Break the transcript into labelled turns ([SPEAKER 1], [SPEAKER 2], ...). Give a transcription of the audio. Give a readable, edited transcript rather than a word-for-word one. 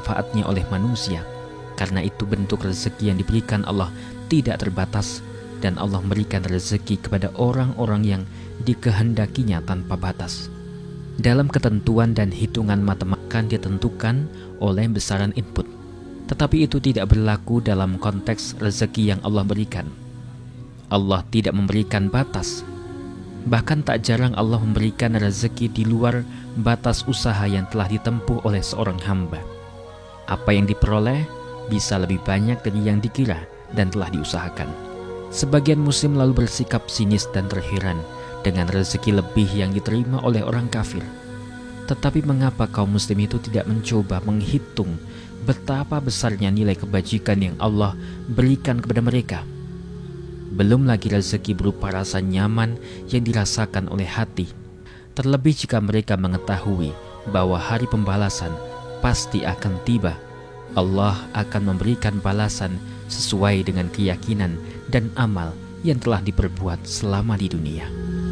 [SPEAKER 1] manfaatnya oleh manusia. Karena itu bentuk rezeki yang diberikan Allah tidak terbatas, dan Allah memberikan rezeki kepada orang-orang yang dikehendakinya tanpa batas. Dalam ketentuan dan hitungan matematika ditentukan oleh besaran input. Tetapi itu tidak berlaku dalam konteks rezeki yang Allah berikan. Allah tidak memberikan batas. Bahkan tak jarang Allah memberikan rezeki di luar batas usaha yang telah ditempuh oleh seorang hamba. Apa yang diperoleh bisa lebih banyak dari yang dikira dan telah diusahakan. Sebagian muslim lalu bersikap sinis dan terheran dengan rezeki lebih yang diterima oleh orang kafir. Tetapi mengapa kaum muslim itu tidak mencoba menghitung betapa besarnya nilai kebajikan yang Allah berikan kepada mereka? Belum lagi rezeki berupa rasa nyaman yang dirasakan oleh hati. Terlebih jika mereka mengetahui bahwa hari pembalasan pasti akan tiba. Allah akan memberikan balasan sesuai dengan keyakinan dan amal yang telah diperbuat selama di dunia.